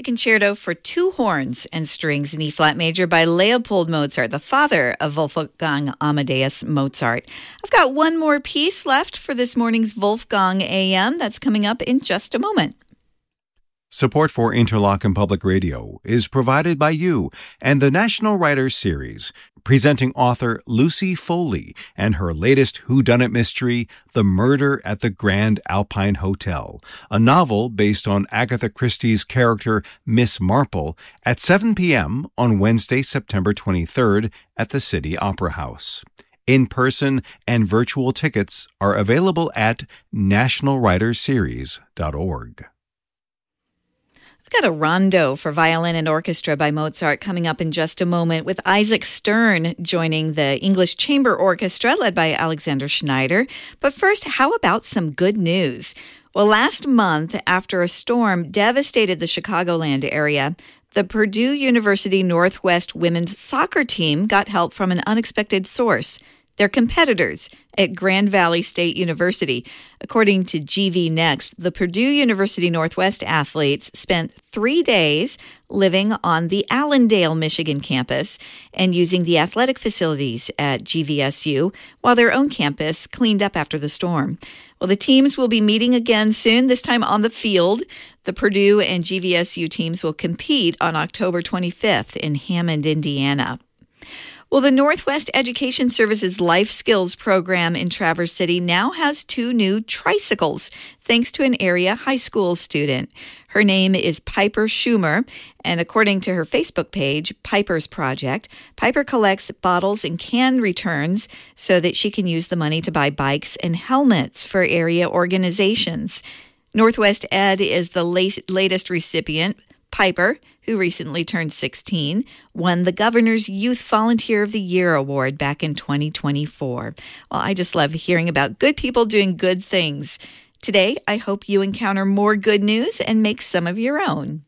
Concerto for Two Horns and Strings in E-flat major by Leopold Mozart, the father of Wolfgang Amadeus Mozart. I've got one more piece left for this morning's Wolfgang AM. That's coming up in just a moment. Support for Interlochen Public Radio is provided by you and the National Writers Series, presenting author Lucy Foley and her latest whodunit mystery, The Murder at the Grand Alpine Hotel, a novel based on Agatha Christie's character Miss Marple, at 7 p.m. on Wednesday, September 23rd at the City Opera House. In-person and virtual tickets are available at nationalwritersseries.org. I've got a rondo for violin and orchestra by Mozart coming up in just a moment, with Isaac Stern joining the English Chamber Orchestra led by Alexander Schneider. But first, how about some good news? Well, last month, after a storm devastated the Chicagoland area, the Purdue University Northwest women's soccer team got help from an unexpected source: their competitors at Grand Valley State University. According to GV Next, the Purdue University Northwest athletes spent 3 days living on the Allendale, Michigan campus and using the athletic facilities at GVSU while their own campus cleaned up after the storm. Well, the teams will be meeting again soon, this time on the field. The Purdue and GVSU teams will compete on October 25th in Hammond, Indiana. Well, the Northwest Education Services Life Skills program in Traverse City now has 2 new tricycles, thanks to an area high school student. Her name is Piper Schumer, and according to her Facebook page, Piper's Project, Piper collects bottles and can returns so that she can use the money to buy bikes and helmets for area organizations. Northwest Ed is the latest recipient. Piper, who recently turned 16, won the Governor's Youth Volunteer of the Year award back in 2024. Well, I just love hearing about good people doing good things. Today, I hope you encounter more good news and make some of your own.